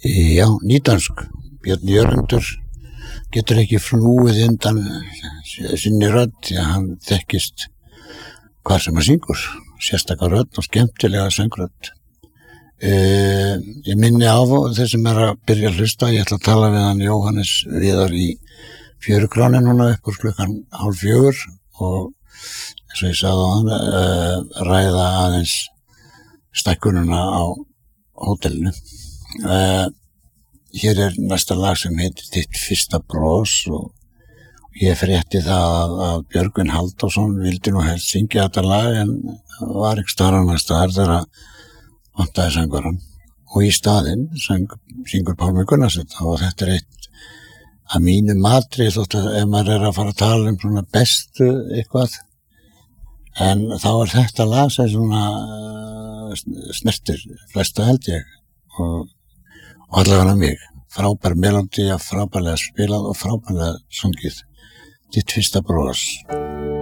Já, nýdansk. Björn Jörundur getur ekki flúið undan sinni rödd því að hann þekkist hvað sem hann syngur. Sérstakar rödd og skemmtilega söngrödd. Ég minni á þeir sem að byrja að hlusta. Ég ætla að tala við hann Jóhannes Viðar í Fjörukráni núna upp úr 3:30 og eins og ég sagði á hann ræða aðeins stækkununa á hótelinu. Hér næsta lag sem heitir Þitt fyrsta bros og ég frétti það að Björgvin Halldórsson vildi nú helst syngja þetta lag en var ekki starfana staðar þegar að vantaði söngarann og í staðinn syngur Pálmi Gunnarsson og þetta eitt að mínu matri þótt að ef maður að fara að tala svona bestu eitthvað en þá þetta lag sem svona snertir flesta held ég og allavega mig. Frábær melódía, frábærlega spilað og frábærlega sungið. Þitt fyrsta bros.